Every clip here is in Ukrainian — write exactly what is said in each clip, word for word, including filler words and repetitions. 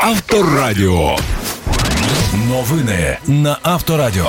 Авторадіо. Новини на Авторадіо.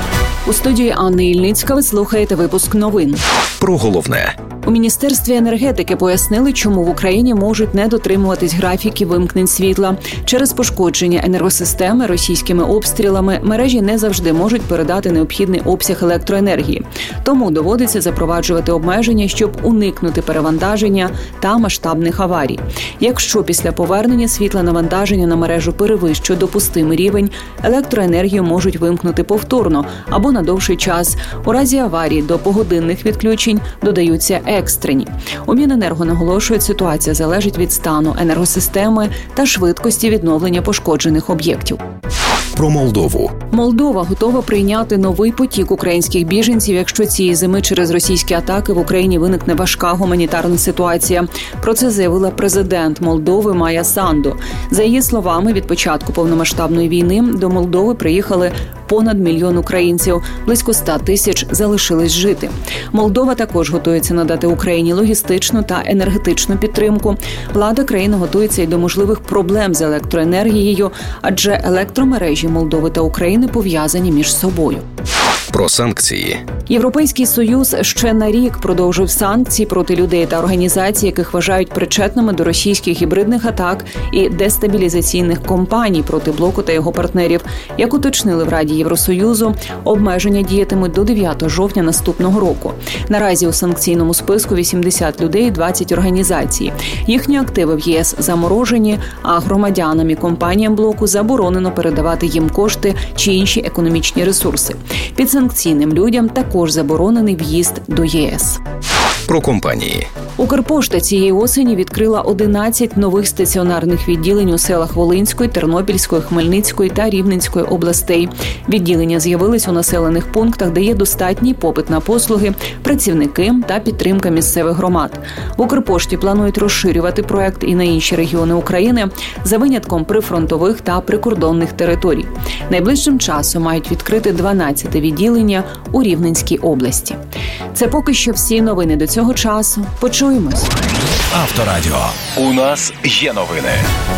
У студії Анни Ільницька ви слухаєте випуск новин. Про головне. У Міністерстві енергетики пояснили, чому в Україні можуть не дотримуватись графіків вимкнень світла. Через пошкодження енергосистеми російськими обстрілами мережі не завжди можуть передати необхідний обсяг електроенергії. Тому доводиться запроваджувати обмеження, щоб уникнути перевантаження та масштабних аварій. Якщо після повернення світла навантаження на мережу перевищує допустимий рівень, електроенергію можуть вимкнути повторно або на довший час. У разі аварії до погодинних відключень додаються екстрені. У Міненерго наголошують, ситуація залежить від стану енергосистеми та швидкості відновлення пошкоджених об'єктів. Про Молдову. Молдова готова прийняти новий потік українських біженців, якщо цієї зими через російські атаки в Україні виникне важка гуманітарна ситуація. Про це заявила президент Молдови Майя Санду. За її словами, від початку повномасштабної війни до Молдови приїхали понад мільйон українців, близько ста тисяч залишились жити. Молдова також готується надати Україні логістичну та енергетичну підтримку. Влада країни готується й до можливих проблем з електроенергією, адже електромережі Молдови та України пов'язані між собою. Про санкції. Європейський Союз ще на рік продовжив санкції проти людей та організацій, яких вважають причетними до російських гібридних атак і дестабілізаційних кампаній проти блоку та його партнерів. Як уточнили в Раді Євросоюзу, обмеження діятимуть до дев'ятого жовтня наступного року. Наразі у санкційному списку вісімдесят людей і двадцять організацій. Їхні активи в ЄС заморожені, а громадянам і компаніям блоку заборонено передавати їм кошти чи інші економічні ресурси. Під санкційним людям також заборонений в'їзд до ЄС. Про компанії. Укрпошта цієї осені відкрила одинадцять нових стаціонарних відділень у селах Волинської, Тернопільської, Хмельницької та Рівненської областей. Відділення з'явились у населених пунктах, де є достатній попит на послуги, працівники та підтримка місцевих громад. В Укрпошті планують розширювати проект і на інші регіони України, за винятком прифронтових та прикордонних територій. Найближчим часом мають відкрити дванадцяте відділення у Рівненській області. Це поки що всі новини до цього часу. Почуємось. Авторадіо. У нас є новини.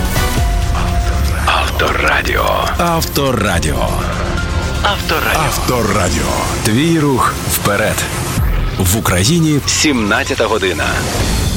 Авторадіо. Авторадіо. Авторадіо. Авторадіо. Твій рух вперед. В Україні сімнадцята година.